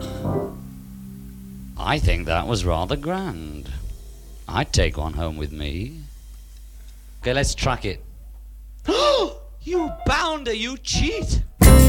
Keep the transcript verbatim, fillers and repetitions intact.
I think that was rather grand. I'd take one home with me. Okay, let's track it. You bounder, you cheat!